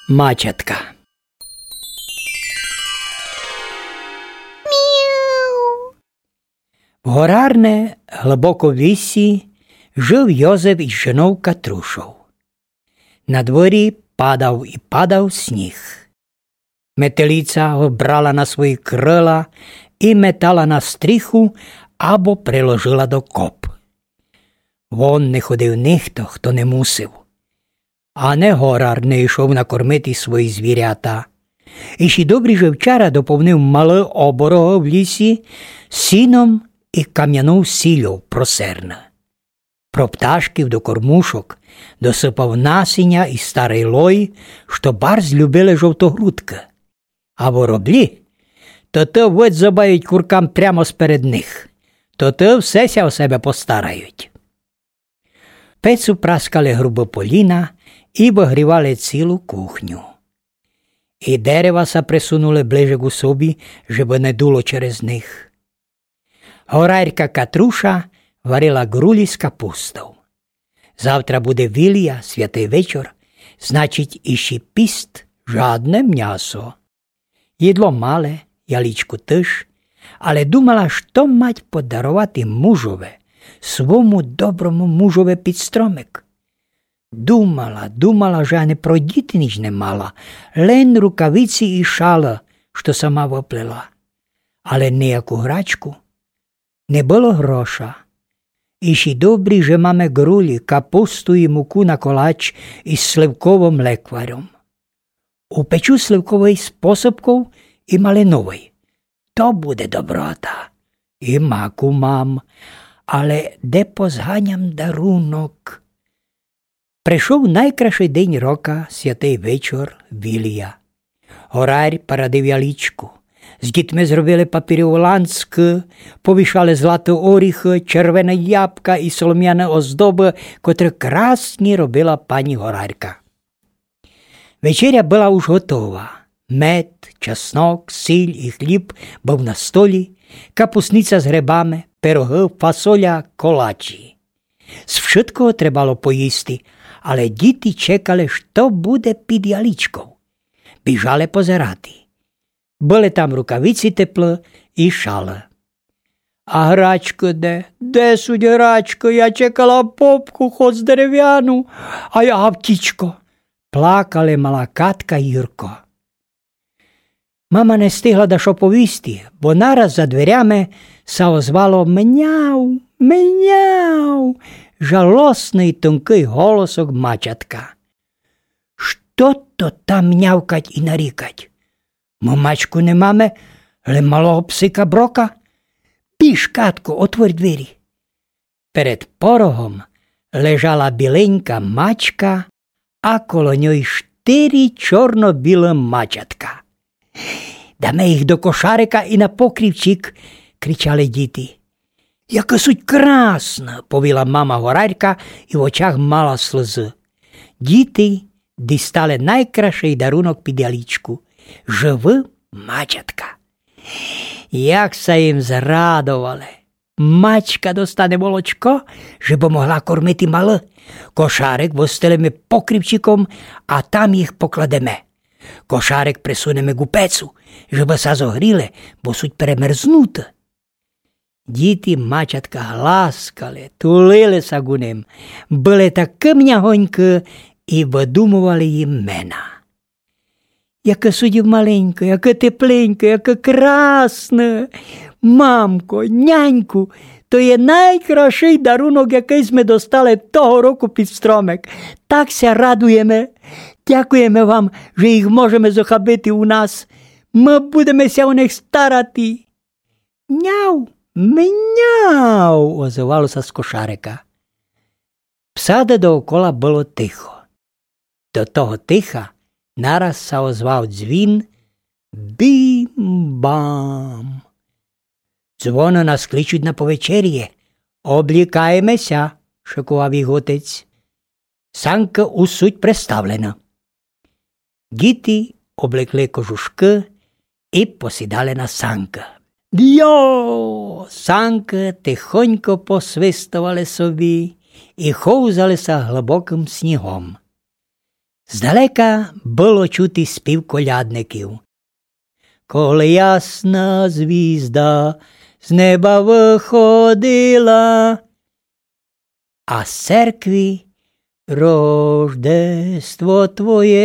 Мачатка. В горарне, глибоко в лісі жив Йозеф із жоною Катрушою. На дворі падав і падав сніг. Метелиця го брала на свої крила і метала на стріху або приложила до коп. Вон не ходив ніхто, хто не мусив. А не горар не йшов накормити свої звірята. І ще добрий же вчора доповнив мале оборого в лісі сіном і кам'яну сіллю просерна. Про пташків до кормушок досипав насіння і старий лой, що барз любили жовтогрудка. А вороблі, то те ведь забають куркам прямо сперед них, то те всеся о себе постарають. Пецу праскали грубо поліна і вигрівали цілу кухню. І дерева са присунули ближе к собі, щоб не дуло через них. Горарка Катруша варила грулі з капустою. Завтра буде вілія, святий вечір, значить іще піст, жадне м'ясо. Їдло мале, яличку теж, але думала, що мать подарувати мужове, свому доброму мужове під стромик. Думала, že не про діти ніч не мала, лен рукавиці і шала, що сама воплела. Але ніяку грачку. Не було гроша. І ще добрі, že máme грулі, капусту і муку на колач із сливковим лекварем. Упечу сливковий з посипкою і малиновий. То буде доброта. І маку мам, але де позганям дарунок? Прийшов найкращий день рока, святий вечір, вілія. Горар порадив яличку. З дітьми зробили папір'єву ланцки, повішали златі оріхи, червоне ябка і солом'яне оздоби, котрі красні робила пані Горарка. Вечеря була уж готова. Мед, чеснок, сіль і хліб був на столі, капусниця з грибами, пироги, фасоля, колачі. З všetkого trebalo поїсти, але діти чекали, що буде під яличкою. Біжали позирати. Були там рукавиці теплі і шали. А грачка де? Де суть грачка? Я чекала попку, хоч дерев'яну, а я гавтічко. Плакали мала Катка і Юрко. Мама не стигла да що повісти, бо нараз за дверями са озвало «Меняу, меняу», жалосний тонкий голосок мачатка. Що то там м'явкать і нарікать? Ми мачку не маме, але малого псика Брока? Біж, Катко, отвор двері. Перед порогом лежала біленька мачка, а коло ньої 4 чорно-білі мачатка. «Даме їх до кошарика і на покрівчик», – кричали діти. «Яка суть красна», – повіла мама Горарка і в очах мала сльози. Діти дістали найкращий дарунок під яличку – живі мачатка. Як се їм зрадували. Мачка достане молочко, щоб могла кормити мале. Кошарик востелимо покрівчиком, а там їх покладеме. Кошарик присунемо к пецу, щоб се зогріли, бо суть перемерзнути. Діти мачатка гласкали, тулилися к ним, були такі м'ягонькі і видумували їм мена. Яке судів маленьке, яке тепленьке, яке красне. Мамко, няньку, то є найкращий дарунок, який ми достали того року під стромик. Так ся радуємо. Дякуємо вам, що їх можемо захабити у нас. Ми будемо ся у них старати. Няу, мяу, озивалося з кошарика. В саді доокола було тихо. До того тиха нараз се озвав дзвін «Бім-бам». «Дзвони нас кличуть на повечер'є. Облікаємося», – шикував їх отець. Санка у суть представлена. Діти облекли кожушки і посідали на санка. «Дьо!» Санки тихонько посвистували собі і ховзалися глибоким снігом. Здалека було чути спів колядників. Коли ясна звізда з неба виходила, а з церкви Рождество твоє